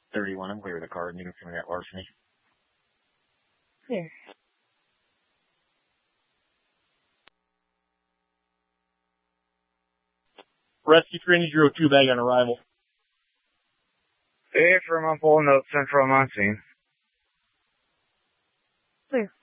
31. I'm clear with the car. Need some of that larceny. Here. Rescue 302 bag on arrival. Hey, from pulling up Central on scene. Clear.